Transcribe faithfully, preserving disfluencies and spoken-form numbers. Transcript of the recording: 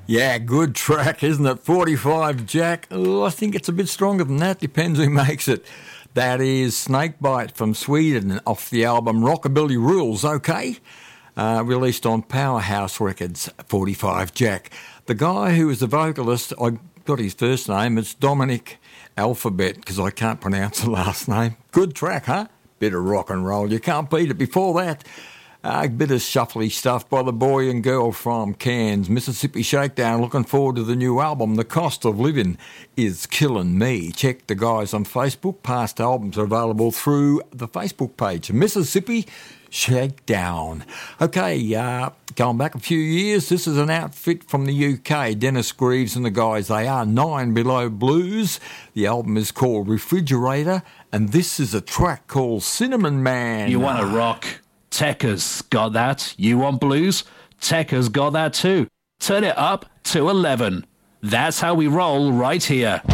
Yeah, good track, isn't it? forty-five Jack. Oh, I think it's a bit stronger than that. Depends who makes it. That is Snakebite from Sweden off the album Rockabilly Rules, okay? Uh, released on Powerhouse Records, forty-five Jack. The guy who was the vocalist, I got his first name, it's Dominic Alphabet, because I can't pronounce the last name. Good track, huh? Bit of rock and roll. You can't beat it. Before that, a bit of shuffly stuff by the boy and girl from Cairns, Mississippi Shakedown. Looking forward to the new album. The Cost of Living is Killing Me. Check the guys on Facebook. Past albums are available through the Facebook page. Mississippi Shakedown. Okay, uh, going back a few years, this is an outfit from the U K. Dennis Greaves and the guys. They are Nine Below Blues. The album is called Refrigerator, and this is a track called Cinnamon Man. You want to rock? Tekka's got that. You want blues? Tekka's got that too. Turn it up to eleven. That's how we roll right here.